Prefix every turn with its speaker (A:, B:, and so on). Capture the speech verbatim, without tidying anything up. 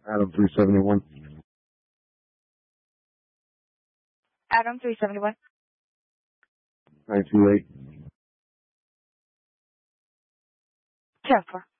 A: Adam three seventy-one.
B: Adam three seventy-one.
A: nine two eight.
B: ten four.